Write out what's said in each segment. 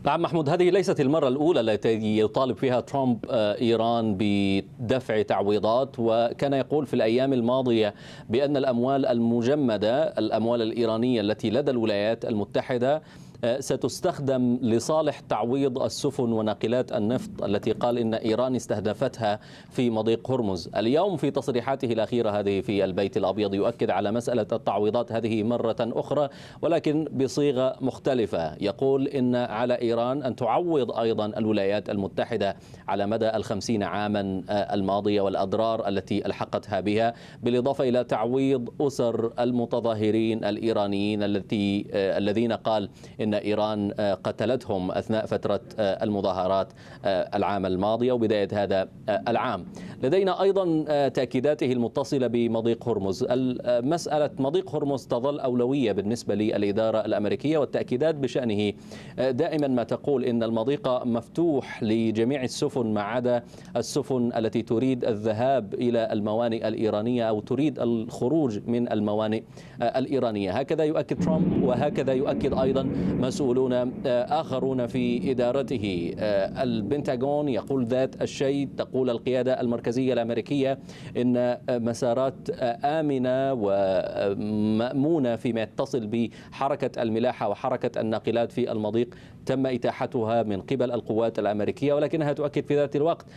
نعم محمود، هذه ليست المرة الأولى التي يطالب فيها ترامب إيران بدفع تعويضات، وكان يقول في الأيام الماضية بأن الأموال المجمدة، الأموال الإيرانية التي لدى الولايات المتحدة، ستستخدم لصالح تعويض السفن وناقلات النفط التي قال إن إيران استهدفتها في مضيق هرمز. اليوم في تصريحاته الأخيرة هذه في البيت الأبيض يؤكد على مسألة التعويضات هذه مرة أخرى، ولكن بصيغة مختلفة. يقول إن على إيران أن تعوض أيضا الولايات المتحدة على مدى 50 عاما الماضية والأضرار التي ألحقتها بها، بالإضافة إلى تعويض أسر المتظاهرين الإيرانيين الذين قال إن إيران قتلتهم أثناء فترة المظاهرات العام الماضي وبداية هذا العام. لدينا أيضا تأكيداته المتصلة بمضيق هرمز. مسألة مضيق هرمز تظل أولوية بالنسبة للإدارة الأمريكية، والتأكيدات بشأنه دائما ما تقول إن المضيق مفتوح لجميع السفن ما عدا السفن التي تريد الذهاب إلى الموانئ الإيرانية أو تريد الخروج من الموانئ الإيرانية. هكذا يؤكد ترامب، وهكذا يؤكد أيضا مسؤولون آخرون في إدارته. البنتاغون يقول ذات الشيء، تقول القيادة المركزية الأمريكية إن مسارات آمنة ومأمونة فيما يتصل بحركة الملاحة وحركة الناقلات في المضيق تم إتاحتها من قبل القوات الأمريكية، ولكنها تؤكد في ذات الوقت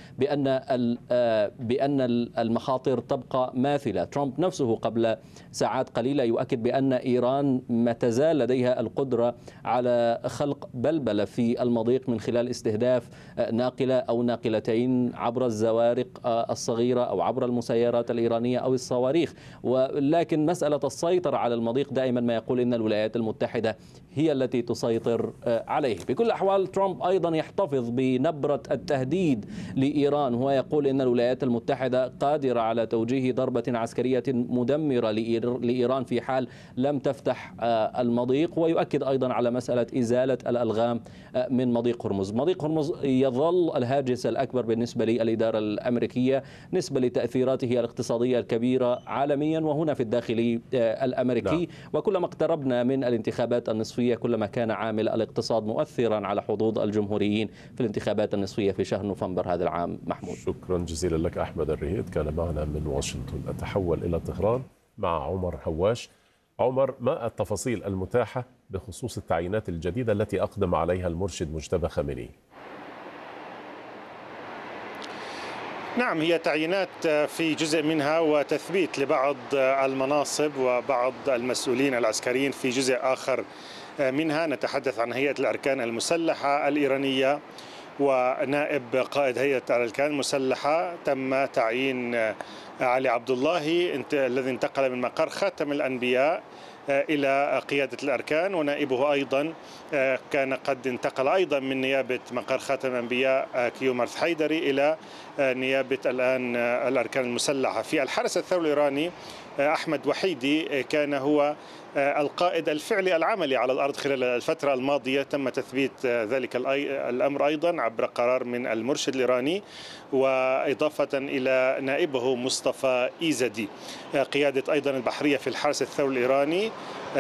بأن المخاطر تبقى ماثلة. ترامب نفسه قبل ساعات قليلة يؤكد بأن إيران ما تزال لديها القدرة على خلق بلبلة في المضيق من خلال استهداف ناقلة أو ناقلتين عبر الزوارق الصغيرة أو عبر المسيرات الإيرانية أو الصواريخ. ولكن مسألة السيطرة على المضيق دائما ما يقول إن الولايات المتحدة هي التي تسيطر عليه. بكل الأحوال ترامب أيضا يحتفظ بنبرة التهديد لإيران، هو يقول إن الولايات المتحدة قادرة على توجيه ضربة عسكرية مدمرة لإيران في حال لم تفتح المضيق، ويؤكد أيضا على مسألة إزالة الألغام من مضيق هرمز. مضيق هرمز يظل الهاجس الأكبر بالنسبة للإدارة الأمريكية نسبة لتأثيراته الاقتصادية الكبيرة عالميا وهنا في الداخل الأمريكي. وكلما اقتربنا من الانتخابات النصفية كلما كان عامل الاقتصاد مؤثرا على حظوظ الجمهوريين في الانتخابات النصفية في شهر نوفمبر هذا العام. محمود، شكرا جزيلا لك أحمد الرهيد، كان معنا من واشنطن. أتحول إلى طهران مع عمر هواش. عمر، ما التفاصيل المتاحة بخصوص التعيينات الجديدة التي أقدم عليها المرشد مجتبى خامنئي؟ نعم، هي تعيينات في جزء منها وتثبيت لبعض المناصب وبعض المسؤولين العسكريين في جزء آخر منها. نتحدث عن هيئة الأركان المسلحة الإيرانية، ونائب قائد هيئة الأركان المسلحة تم تعيين علي عبد الله الذي انتقل من مقر خاتم الأنبياء إلى قيادة الأركان، ونائبه أيضا كان قد انتقل أيضا من نيابة مقر خاتم الأنبياء كيومرث حيدري إلى نيابة الآن الأركان المسلحة. في الحرس الثوري الإيراني أحمد وحيدي كان هو القائد الفعلي العملي على الأرض خلال الفترة الماضية، تم تثبيت ذلك الأمر أيضا عبر قرار من المرشد الإيراني، وإضافة إلى نائبه مصطفى إيزدي. قيادة أيضا البحرية في الحرس الثوري الإيراني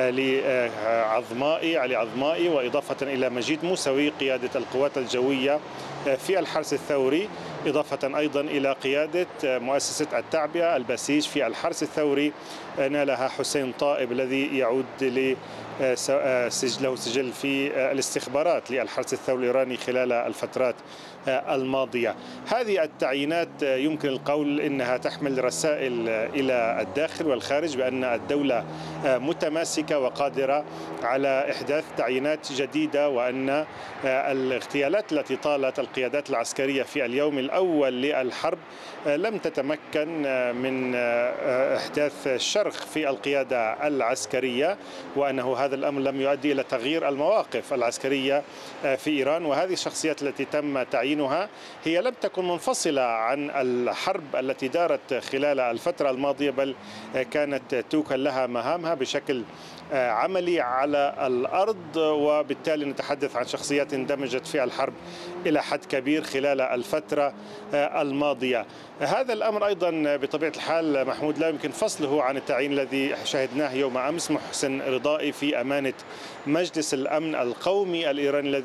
علي عظمائي، وإضافة إلى مجيد موسوي قيادة القوات الجوية في الحرس الثوري، إضافة أيضا إلى قيادة مؤسسة التعبئة البسيج في الحرس الثوري نالها حسين طائب الذي يعود له سجل في الاستخبارات للحرس الثوري الإيراني خلال الفترات الماضية. هذه التعيينات يمكن القول إنها تحمل رسائل إلى الداخل والخارج بأن الدولة متماسكة وقادرة على إحداث تعيينات جديدة، وأن الاغتيالات التي طالت القيادات العسكرية في اليوم الأول للحرب لم تتمكن من إحداث شرخ في القيادة العسكرية، وأنه هذا الأمر لم يؤدي إلى تغيير المواقف العسكرية في إيران. وهذه الشخصيات التي تم تعيينها هي لم تكن منفصلة عن الحرب التي دارت خلال الفترة الماضية، بل كانت توكل لها مهامها بشكل عملي على الأرض، وبالتالي نتحدث عن شخصيات اندمجت في الحرب إلى حد كبير خلال الفترة الماضية. هذا الأمر أيضا بطبيعة الحال محمود لا يمكن فصله عن التعيين الذي شهدناه يوم أمس محسن رضائي في أمانة مجلس الأمن القومي الإيراني